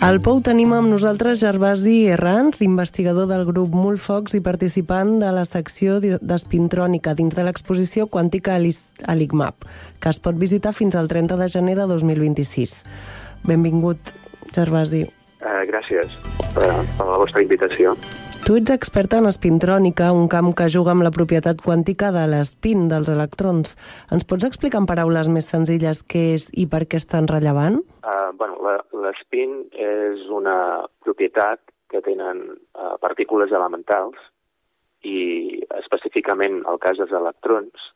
Al Pou tenim amb nosaltres Gervasi Herranz, investigador del grup Mulfox i participant de la secció d'espintrònica dins de l'exposició quàntica a l'ICMAP, que es pot visitar fins al 30 de gener de 2026. Benvingut, Gervasi. Gràcies per la vostra invitació. Tu ets experta en espintrònica, un camp que juga amb la propietat quàntica de l'espín dels electrons. Ens pots explicar en paraules més senzilles què és i per què és tan rellevant? L'espín és una propietat que tenen partícules elementals i específicament el cas dels electrons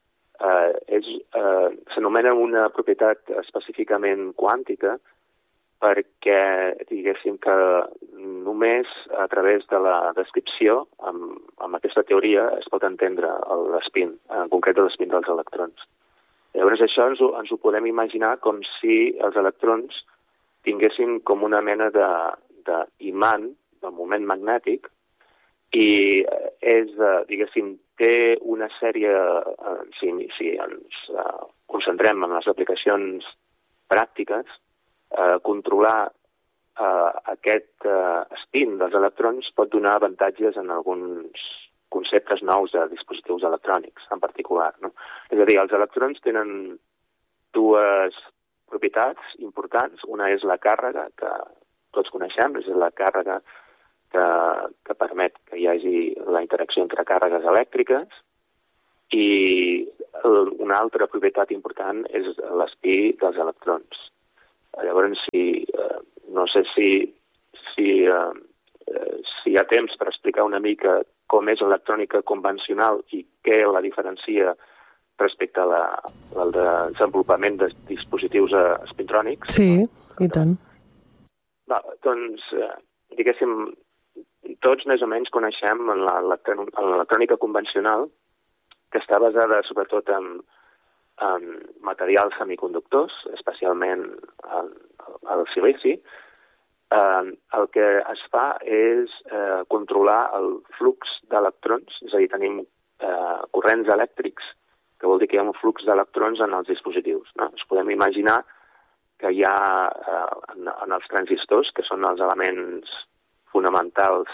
s'anomena una propietat específicament quàntica perquè, diguéssim, que només a través de la descripció, amb aquesta teoria, es pot entendre l'espín, en concret l'espín dels electrons. Llavors això ens ho podem imaginar com si els electrons tinguessin com una mena d'imant del moment magnètic i diguéssim, té una sèrie, si ens concentrem en les aplicacions pràctiques, controlar aquest espín dels electrons pot donar avantatges en alguns conceptes nous de dispositius electrònics, en particular, no? És a dir, els electrons tenen dues propietats importants. Una és la càrrega, que tots coneixem, és la càrrega que permet que hi hagi la interacció entre càrregues elèctriques, i una altra propietat important és l'espí dels electrons. Llavors, no sé si hi ha temps per explicar una mica com és l'electrònica convencional i què la diferencia respecte al desenvolupament de dispositius espintrònics. Sí, i tant. Doncs, diguéssim, tots més o menys coneixem l'electrònica convencional, que està basada sobretot en materials semiconductors, especialment el silici. El que es fa és controlar el flux d'electrons, és a dir, tenim corrents elèctrics, que vol dir que hi ha un flux d'electrons en els dispositius, no? Ens podem imaginar que hi ha en els transistors, que són els elements fonamentals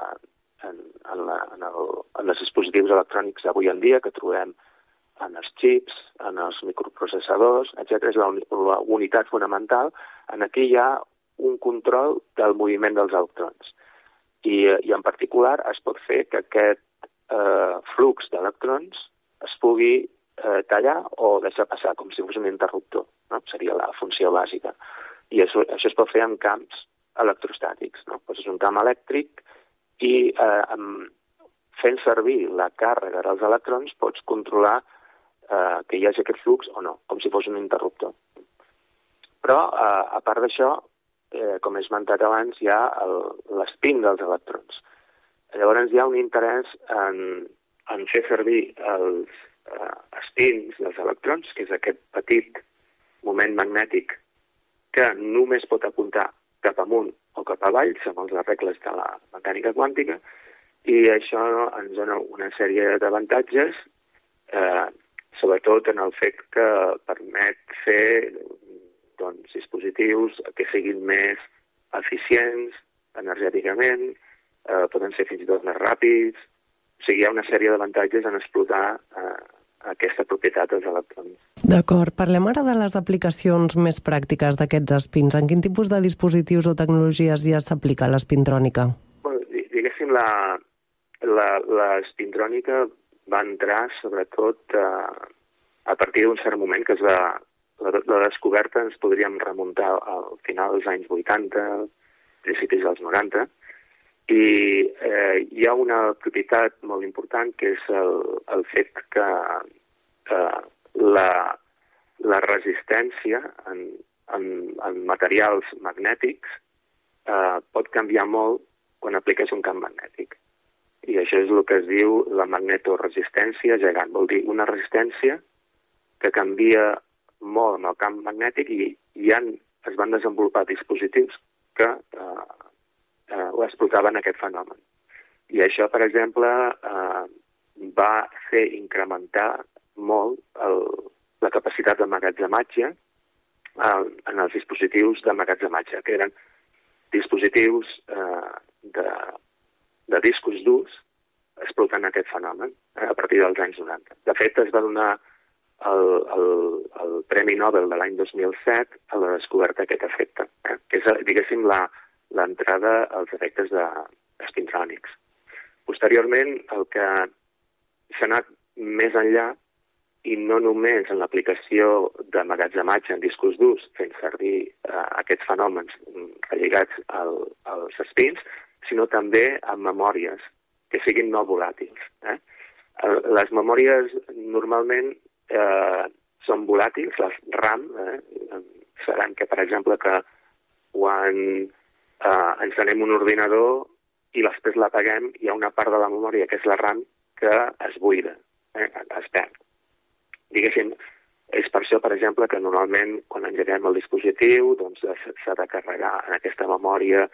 en els dispositius electrònics d'avui en dia, que trobem en els xips, en els microprocessadors, etc. És la unitat fonamental. Aquí hi ha un control del moviment dels electrons. I en particular es pot fer que aquest flux d'electrons es pugui tallar o deixar passar, com si fos un interruptor, no? Seria la funció bàsica. I això es pot fer en camps electrostàtics, no? Doncs és un camp elèctric i fent servir la càrrega dels electrons pots controlar que hi hagi aquest flux o no, com si fos un interruptor. Però, a part d'això, com he esmentat abans, hi ha l'espín dels electrons. Llavors hi ha un interès en fer servir els espins dels electrons, que és aquest petit moment magnètic que només pot apuntar cap amunt o cap avall, segons les regles de la mecànica quàntica, i això ens dona una sèrie d'avantatges, sobretot en el fet que permet fer dispositius que siguin més eficients energèticament, poden ser fins i tot més ràpids. O sigui, hi ha una sèrie d'avantatges en explotar aquesta propietat dels electrons. D'acord. Parlem ara de les aplicacions més pràctiques d'aquests espins. En quin tipus de dispositius o tecnologies ja s'aplica l'espintrònica? Diguéssim, l'espintrònica va entrar sobretot a partir d'un cert moment, que és la descoberta, ens podríem remuntar al final dels anys 80, principis dels 90, i hi ha una propietat molt important, que és el fet que la resistència en materials magnètics pot canviar molt quan apliques un camp magnètic. I això és el que es diu la magnetoresistència gegant. Vol dir una resistència que canvia molt amb el camp magnètic i es van desenvolupar dispositius que explotaven aquest fenomen. I això, per exemple, va fer incrementar molt la capacitat d'emmagatzematge en els dispositius d'emmagatzematge, que eren dispositius de discos durs explotant aquest fenomen a partir dels anys 90. De fet, es va donar el Premi Nobel de l'any 2007 a la descoberta d'aquest efecte, que és, diguéssim, l'entrada als efectes espintrònics. Posteriorment, el que s'ha anat més enllà, i no només en l'aplicació d'emmagatzematge en discos durs, fent servir aquests fenòmens relligats als espins, sinó també en memòries que siguin no volàtils. Les memòries normalment són volàtils, les RAM, seran que, per exemple, que quan encenem un ordinador i després l'apaguem, hi ha una part de la memòria, que és la RAM, que es buida, es perd. Diguéssim, és per això, per exemple, que normalment quan engeguem el dispositiu s'ha de carregar en aquesta memòria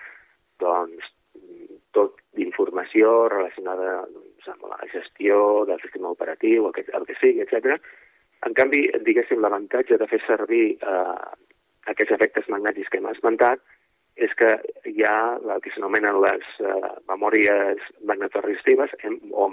tot d'informació relacionada amb la gestió del sistema operatiu, el que sigui, etc. En canvi, diguéssim, l'avantatge de fer servir aquests efectes magnètics que hem esmentat és que hi ha el que s'anomenen les memòries magnetorregistives o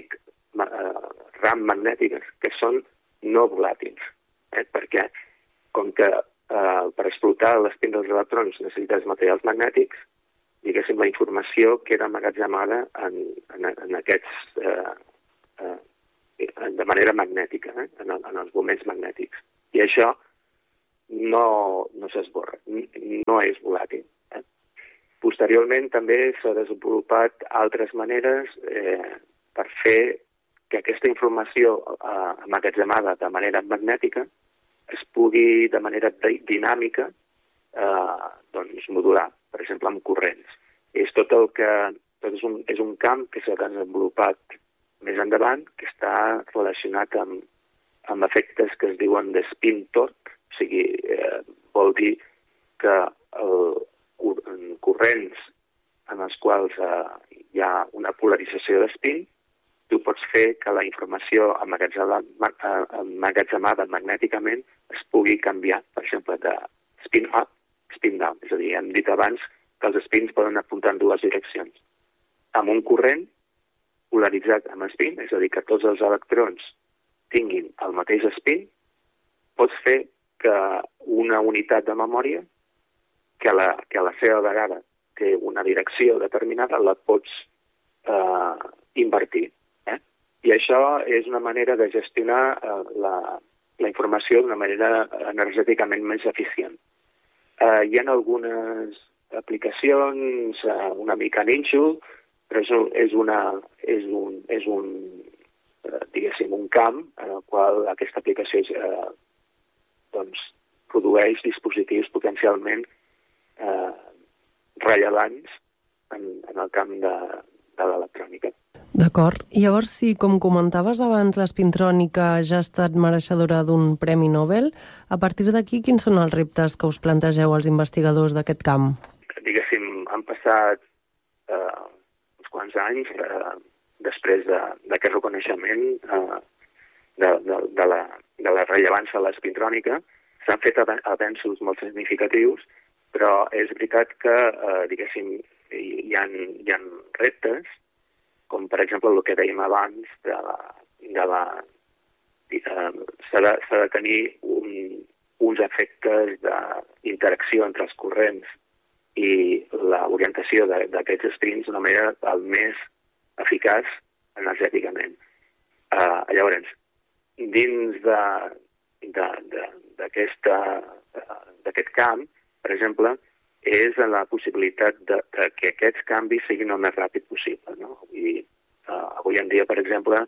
RAM magnètiques, que són no volàtils, perquè com que per explotar l'espín dels electrons necessites materials magnètics, diguéssim, la informació queda emmagatzemada en aquests de manera magnètica, en els moments magnètics. I això no s'esborra, no és volàtil. Posteriorment també s'ha desenvolupat altres maneres per fer que aquesta informació emmagatzemada de manera magnètica es pugui de manera dinàmica modular, per exemple, amb corrents. És un camp que s'ha desenvolupat més endavant, que està relacionat amb efectes que es diuen de spin torque, o sigui, vol dir que corrents en els quals hi ha una polarització d'espín, tu pots fer que la informació emmagatzemada magnèticament es pugui canviar, per exemple, de spin up, spin down. És a dir, hem dit abans que els espins poden apuntar en dues direccions. Amb un corrent polaritzat amb espín, és a dir, que tots els electrons tinguin el mateix espín, pots fer que una unitat de memòria, que a la seva vegada té una direcció determinada, la pots invertir. I això és una manera de gestionar la informació d'una manera energèticament més eficient. Hi ha algunes aplicacions una mica nínxol, però és un camp en el qual aquesta aplicació produeix dispositius potencialment rellevants en el camp de l'electrònica. D'acord. I llavors, si, com comentaves abans, l'espintrònica ja ha estat mereixedora d'un Premi Nobel, a partir d'aquí, quins són els reptes que us plantegeu als investigadors d'aquest camp? Diguéssim, han passat uns quants anys després d'aquest reconeixement de la rellevància de l'espintrònica. S'han fet avenços molt significatius, però és veritat que, diguéssim, hi ha reptes, com per exemple el que dèiem abans s'ha de tenir uns efectes d'interacció entre els corrents i l'orientació d'aquests espins d'una manera el més eficaç energèticament. Llavors, dins d'aquest camp, per exemple, és la possibilitat que aquests canvis siguin el més ràpid possible. No? Avui en dia, per exemple,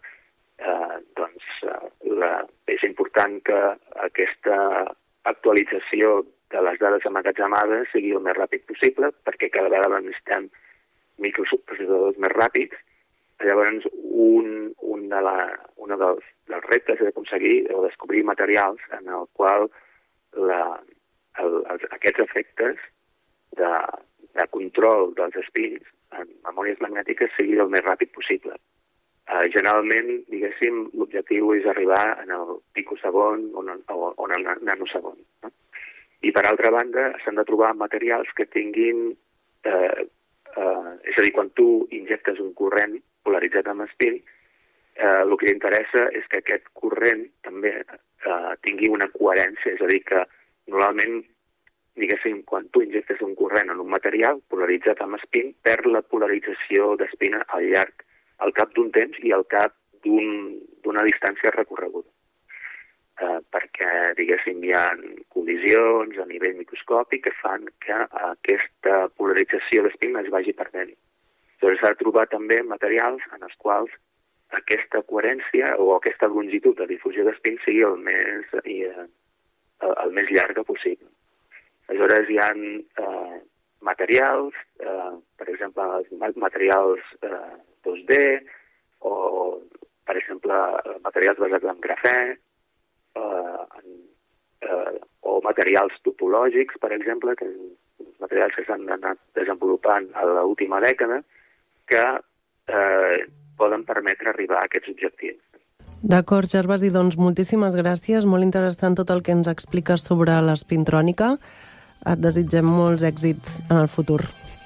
és important que aquesta actualització de les dades emmagatzemades sigui el més ràpid possible, perquè cada vegada necessitem microprocessadors més ràpids. Llavors, un dels reptes és aconseguir o descobrir materials en el qual aquests efectes de control dels espins en memòries magnètiques sigui el més ràpid possible. Generalment, diguéssim, l'objectiu és arribar en el picosegon o en el nanosegon. No? I per altra banda, s'han de trobar materials que tinguin és a dir, quan tu injectes un corrent polaritzat amb espín, el que t'interessa és que aquest corrent també tingui una coherència, és a dir, que normalment, diguéssim, quan tu injectes un corrent en un material polaritzat amb espín, perd la polarització d'espín al cap d'un temps i al cap d'una distància recorreguda. Perquè, diguéssim, hi ha col·lisions a nivell microscòpic que fan que aquesta polarització d'espín es vagi perdent. Llavors s'ha de trobar també materials en els quals aquesta coherència o aquesta longitud de difusió d'espín sigui el més llarga possible. Aleshores hi ha materials, per exemple, materials 2D o, per exemple, materials basats en grafè, o materials topològics, per exemple, que materials que s'han anat desenvolupant a l'última dècada, que poden permetre arribar a aquests objectius. D'acord, Gervasi, doncs moltíssimes gràcies. Molt interessant tot el que ens expliques sobre l'espintrònica. Et desitgem molts èxits en el futur.